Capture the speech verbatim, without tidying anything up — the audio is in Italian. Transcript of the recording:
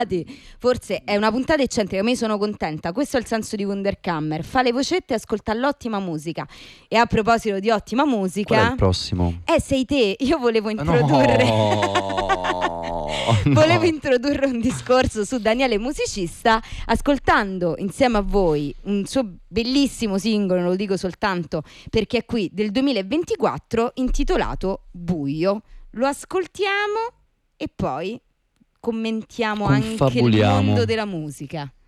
Forse è una puntata eccentrica, ma io sono contenta. Questo è il senso di Wunderkammer: fa le vocette e ascolta l'ottima musica. E a proposito di ottima musica, qual è il prossimo? Eh, sei te. Io volevo introdurre no, volevo no. introdurre un discorso su Daniele Musicista, ascoltando insieme a voi un suo bellissimo singolo, non lo dico soltanto perché è qui, del duemilaventiquattro, intitolato Buio. Lo ascoltiamo e poi commentiamo anche il Confabuliamo. mondo della musica.